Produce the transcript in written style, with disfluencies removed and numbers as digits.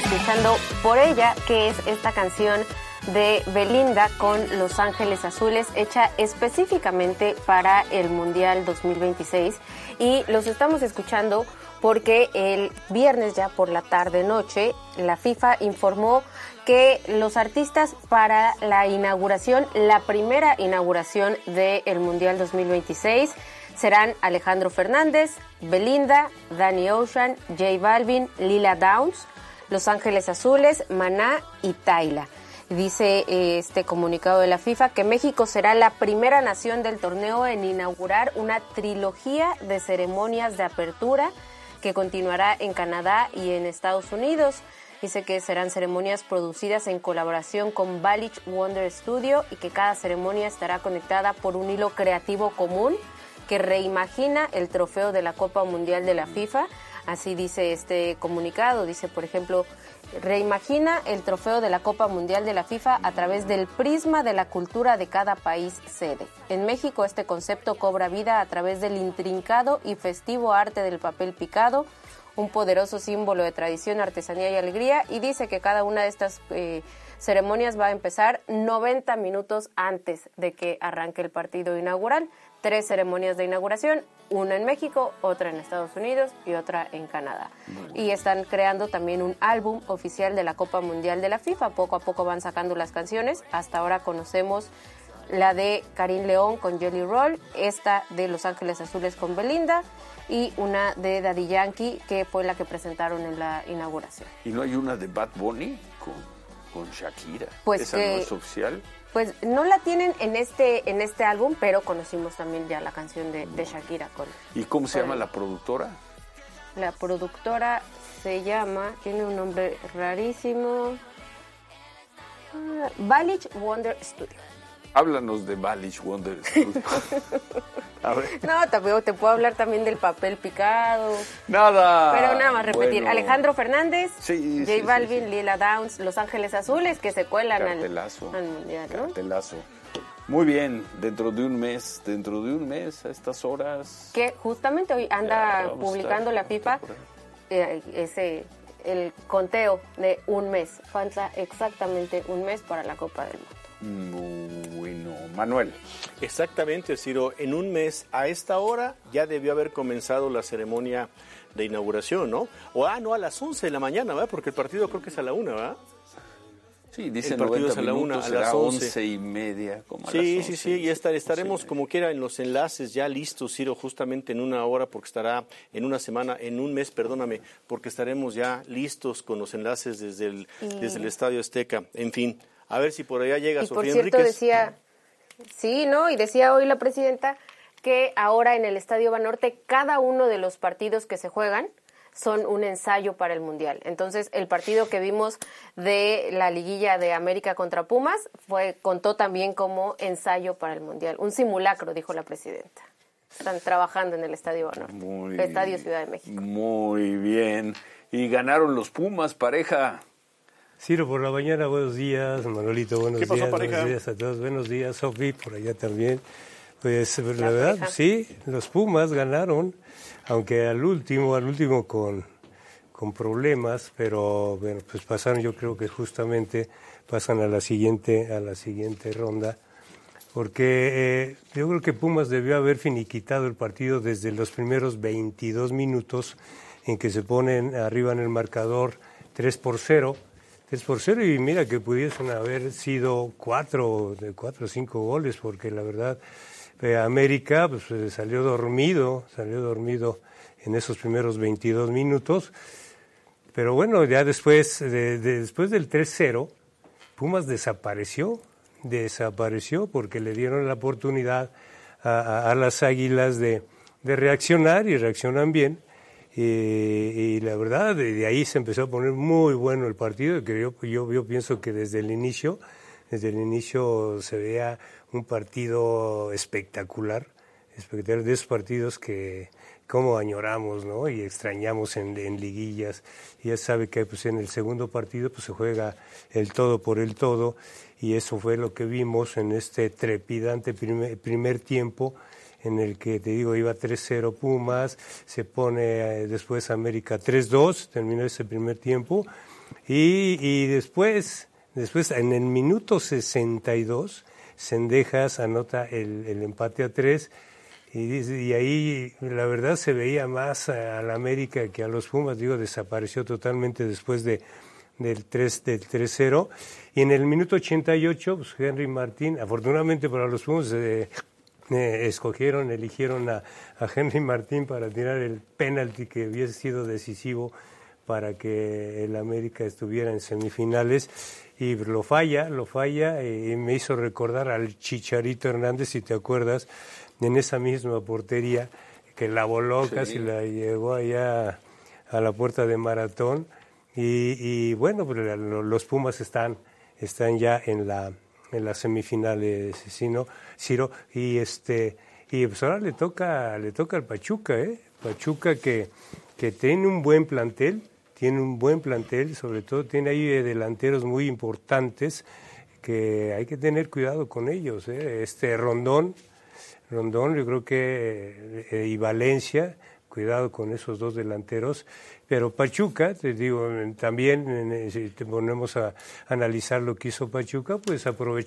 escuchando Por Ella, que es esta canción de Belinda con Los Ángeles Azules, hecha específicamente para el Mundial 2026. Y los estamos escuchando porque el viernes ya por la tarde-noche, la FIFA informó que los artistas para la inauguración, la primera inauguración del Mundial 2026, serán Alejandro Fernández, Belinda, Danny Ocean, J Balvin, Lila Downs, Los Ángeles Azules, Maná y Tayla. Dice este comunicado de la FIFA que México será la primera nación del torneo en inaugurar una trilogía de ceremonias de apertura que continuará en Canadá y en Estados Unidos. Dice que serán ceremonias producidas en colaboración con Balich Wonder Studio y que cada ceremonia estará conectada por un hilo creativo común que reimagina el trofeo de la Copa Mundial de la FIFA. Así dice este comunicado. Dice, por ejemplo, reimagina el trofeo de la Copa Mundial de la FIFA a través del prisma de la cultura de cada país sede. En México este concepto cobra vida a través del intrincado y festivo arte del papel picado, un poderoso símbolo de tradición, artesanía y alegría, y dice que cada una de estas ceremonias va a empezar 90 minutos antes de que arranque el partido inaugural. 3 ceremonias de inauguración, una en México, otra en Estados Unidos y otra en Canadá. Y están creando también un álbum oficial de la Copa Mundial de la FIFA. Poco a poco van sacando las canciones. Hasta ahora conocemos la de Karim León con Jelly Roll, esta de Los Ángeles Azules con Belinda y una de Daddy Yankee, que fue la que presentaron en la inauguración. ¿Y no hay una de Bad Bunny con Shakira? Pues ¿esa no es oficial? Pues no la tienen en este álbum, pero conocimos también ya la canción de Shakira con. ¿Y cómo se llama la productora? La productora se llama, tiene un nombre rarísimo, Balich Wonder Studio. Háblanos de Balich Wonder Studio. A ver. No, también te puedo hablar también del papel picado. Nada. Pero nada más repetir. Bueno. Alejandro Fernández, sí, J Balvin, sí. Lila Downs, Los Ángeles Azules, que se cuelan al Mundial, ¿no? Cartelazo. Muy bien, dentro de un mes, a estas horas. Que justamente hoy anda publicando la FIFA el conteo de un mes. Falta exactamente un mes para la Copa del Mundo. Bueno, Manuel. Exactamente, Ciro. En un mes, a esta hora, ya debió haber comenzado la ceremonia de inauguración, ¿no? A las 11 de la mañana, ¿verdad? Porque el partido creo que es a la 1, ¿verdad? Sí, dice el partido 90 es a la 1, minutos, a las será 11. 11:30, como a sí, las 11. Sí, y estaremos como quiera en los enlaces ya listos, Ciro, justamente en una hora, porque estará en un mes, porque estaremos ya listos con los enlaces desde el Estadio Azteca. En fin, a ver si por allá llega Sofía Enríquez. Por cierto, decía hoy la presidenta que ahora en el Estadio Banorte cada uno de los partidos que se juegan son un ensayo para el Mundial. Entonces, el partido que vimos de la liguilla de América contra Pumas contó también como ensayo para el Mundial. Un simulacro, dijo la presidenta. Están trabajando en el Estadio Banorte, Estadio Ciudad de México. Muy bien. Y ganaron los Pumas, pareja. Ciro por la mañana, buenos días. Manolito, buenos días. ¿Qué pasó, pareja? Buenos días a todos. Buenos días, Sofi, por allá también. Pues la verdad, pareja. Sí, los Pumas ganaron, aunque al último con problemas, pero bueno, pues pasaron, yo creo que justamente pasan a la siguiente ronda, porque yo creo que Pumas debió haber finiquitado el partido desde los primeros 22 minutos en que se ponen arriba en el marcador 3-0, y mira que pudiesen haber sido 4 o 5 goles, porque la verdad América pues, salió dormido en esos primeros 22 minutos, pero bueno, ya después del 3-0, Pumas desapareció porque le dieron la oportunidad a las Águilas de reaccionar, y reaccionan bien, y la verdad de ahí se empezó a poner muy bueno el partido, que yo pienso que desde el inicio se veía un partido espectacular, de esos partidos que cómo añoramos, ¿no? Y extrañamos en liguillas. Y ya sabe que pues en el segundo partido pues se juega el todo por el todo, y eso fue lo que vimos en este trepidante primer tiempo, en el que, te digo, iba 3-0 Pumas, se pone después América 3-2, terminó ese primer tiempo, Y después en el minuto 62, Zendejas anota el empate a 3, y ahí la verdad se veía más al América que a los Pumas. Desapareció totalmente después del 3-0. Y en el minuto 88, pues Henry Martín, afortunadamente para los Pumas, eligieron a Henry Martín para tirar el penalti que hubiese sido decisivo para que el América estuviera en semifinales, y lo falla, y me hizo recordar al Chicharito Hernández, si te acuerdas, en esa misma portería, que la voló, casi la llevó allá a la puerta de Maratón, y bueno, pues los Pumas están ya en las semifinales, Ciro, y pues ahora le toca al Pachuca, Pachuca que tiene un buen plantel, sobre todo tiene ahí delanteros muy importantes que hay que tener cuidado con ellos, Rondón, yo creo que y Valencia, cuidado con esos dos delanteros, pero Pachuca, te digo, también si te ponemos a analizar lo que hizo Pachuca, pues aprovechó